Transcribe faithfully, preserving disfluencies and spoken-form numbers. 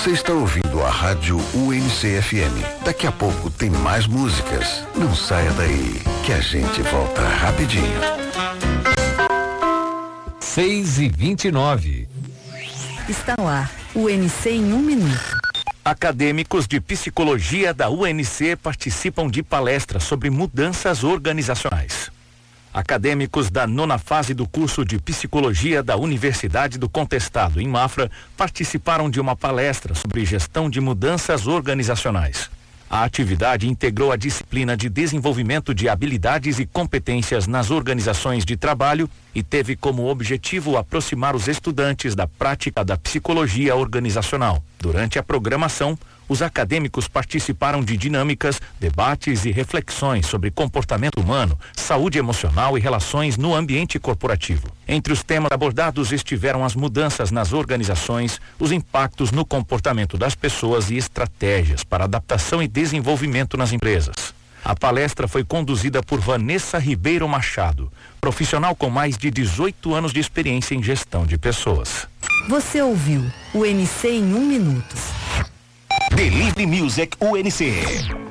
Você está ouvindo a Rádio U N C F M. Daqui a pouco tem mais músicas. Não saia daí, que a gente volta rapidinho. seis e vinte e nove. Está no ar, U N C em um minuto. Acadêmicos de psicologia da U N C participam de palestras sobre mudanças organizacionais. Acadêmicos da nona fase do curso de psicologia da Universidade do Contestado, em Mafra, participaram de uma palestra sobre gestão de mudanças organizacionais. A atividade integrou a disciplina de desenvolvimento de habilidades e competências nas organizações de trabalho e teve como objetivo aproximar os estudantes da prática da psicologia organizacional. Durante a programação, os acadêmicos participaram de dinâmicas, debates e reflexões sobre comportamento humano, saúde emocional e relações no ambiente corporativo. Entre os temas abordados estiveram as mudanças nas organizações, os impactos no comportamento das pessoas e estratégias para adaptação e desenvolvimento nas empresas. A palestra foi conduzida por Vanessa Ribeiro Machado, profissional com mais de dezoito anos de experiência em gestão de pessoas. Você ouviu o U N C em um minuto. Delivery Music U N C.